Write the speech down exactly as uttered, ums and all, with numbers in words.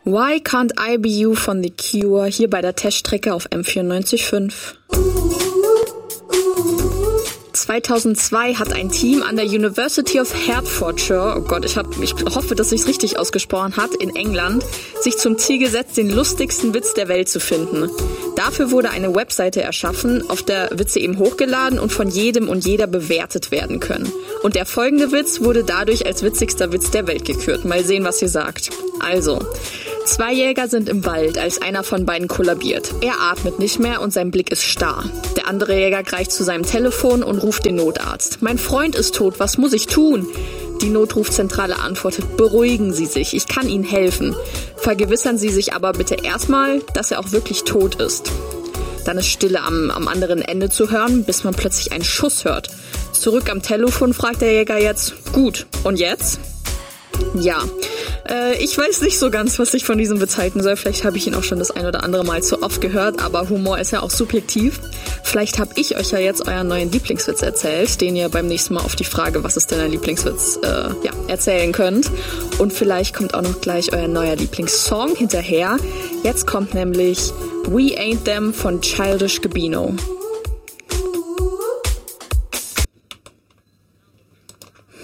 Why Can't I Be You von The Cure, hier bei der Teststrecke auf M vierundneunzig Komma fünf. zweitausendzwei hat ein Team an der University of Hertfordshire, oh Gott, ich, hab, ich hoffe, dass ich es richtig ausgesprochen hat, in England, sich zum Ziel gesetzt, den lustigsten Witz der Welt zu finden. Dafür wurde eine Webseite erschaffen, auf der Witze eben hochgeladen und von jedem und jeder bewertet werden können. Und der folgende Witz wurde dadurch als witzigster Witz der Welt gekürt. Mal sehen, was ihr sagt. Also, zwei Jäger sind im Wald, als einer von beiden kollabiert. Er atmet nicht mehr und sein Blick ist starr. Der andere Jäger greift zu seinem Telefon und ruft den Notarzt. Mein Freund ist tot, was muss ich tun? Die Notrufzentrale antwortet, beruhigen Sie sich, ich kann Ihnen helfen. Vergewissern Sie sich aber bitte erstmal, dass er auch wirklich tot ist. Dann ist Stille am, am anderen Ende zu hören, bis man plötzlich einen Schuss hört. Zurück am Telefon fragt der Jäger jetzt, gut, und jetzt? Ja, äh, ich weiß nicht so ganz, was ich von diesem Witz halten soll. Vielleicht habe ich ihn auch schon das ein oder andere Mal zu oft gehört, aber Humor ist ja auch subjektiv. Vielleicht habe ich euch ja jetzt euren neuen Lieblingswitz erzählt, den ihr beim nächsten Mal auf die Frage, was ist denn ein Lieblingswitz, äh, ja, erzählen könnt. Und vielleicht kommt auch noch gleich euer neuer Lieblingssong hinterher. Jetzt kommt nämlich We Ain't Them von Childish Gambino.